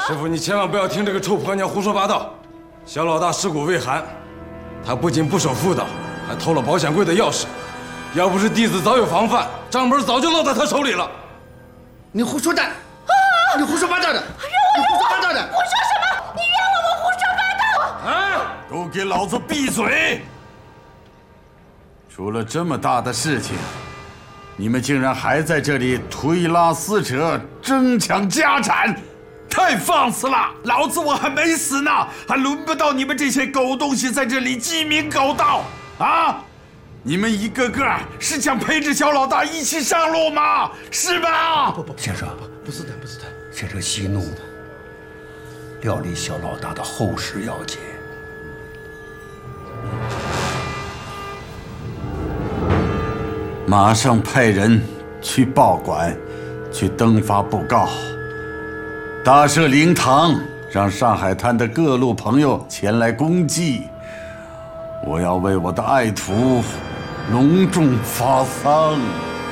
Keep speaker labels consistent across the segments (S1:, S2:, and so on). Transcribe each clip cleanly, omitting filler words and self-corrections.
S1: 师傅，你千万不要听这个臭婆娘胡说八道。小老大尸骨未寒，他不仅不守妇道，还偷了保险柜的钥匙。要不是弟子早有防范，账本早就落在他手里了。
S2: 你胡说的！你胡说八道的！
S3: 你胡说八道的！胡说什么？你冤枉我胡说八道！
S4: 哎，都给老子闭嘴！出了这么大的事情，你们竟然还在这里推拉撕扯、争抢家产，太放肆了！老子我还没死呢，还轮不到你们这些狗东西在这里鸡鸣狗盗啊！你们一个个是想陪着小老大一起上路吗？是吧？
S2: 不，
S5: 先生，
S2: 不是的，不是的。
S5: 这个息怒，料理小老大的后事要紧。
S4: 马上派人去报馆，去登发布告，大设灵堂，让上海滩的各路朋友前来公祭。我要为我的爱徒隆重发丧。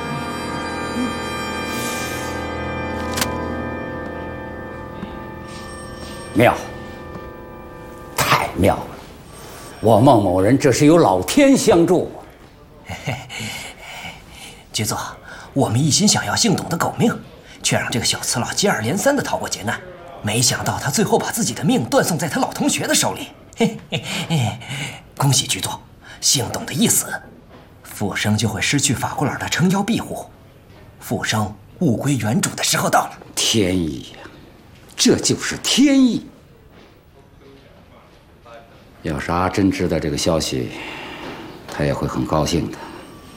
S5: 妙，太妙了！我孟某人这是有老天相助。
S6: 局座，我们一心想要姓董的狗命，却让这个小次郎接二连三的逃过劫难，没想到他最后把自己的命断送在他老同学的手里。恭喜局座，姓董的一死，复生就会失去法国佬的撑腰庇护，复生物归原主的时候到了。
S5: 天意呀，这就是天意。要是阿珍知道这个消息，她也会很高兴的。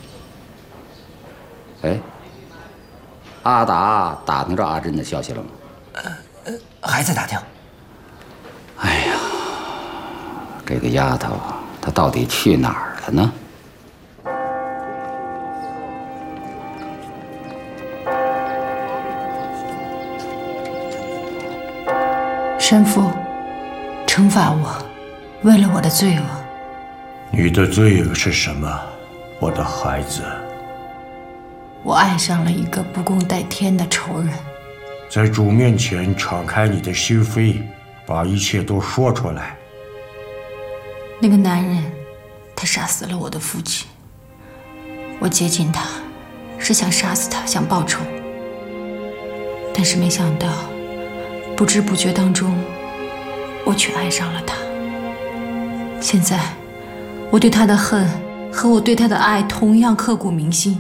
S5: 哎，阿达打听着阿珍的消息了吗？
S6: 还在打听。
S5: 哎呀，这个丫头，她到底去哪儿了呢？
S7: 神父，惩罚我，为了我的罪恶。
S8: 你的罪恶是什么，我的孩子？
S7: 我爱上了一个不共戴天的仇人。
S8: 在主面前敞开你的心扉，把一切都说出来。
S7: 那个男人，他杀死了我的父亲。我接近他，是想杀死他，想报仇。但是没想到，不知不觉当中，我却爱上了他。现在，我对他的恨和我对他的爱同样刻骨铭心。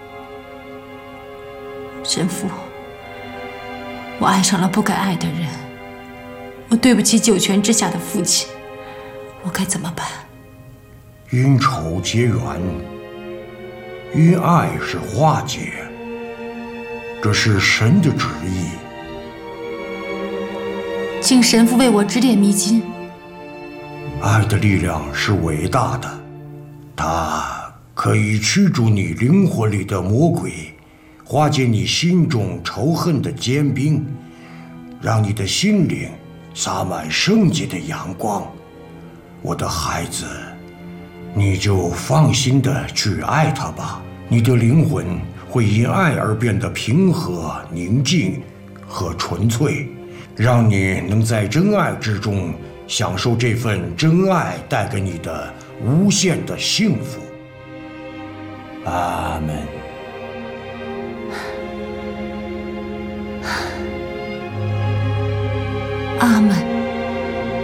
S7: 神父，我爱上了不该爱的人，我对不起九泉之下的父亲，我该怎么办？
S8: 因仇结缘，因爱是化解，这是神的旨意。
S7: 请神父为我指点迷津。
S8: 爱的力量是伟大的，它可以驱逐你灵魂里的魔鬼，化解你心中仇恨的坚冰，让你的心灵洒满圣洁的阳光。我的孩子，你就放心的去爱他吧，你的灵魂会因爱而变得平和、宁静和纯粹，让你能在真爱之中享受这份真爱带给你的无限的幸福。阿门。
S7: 阿门。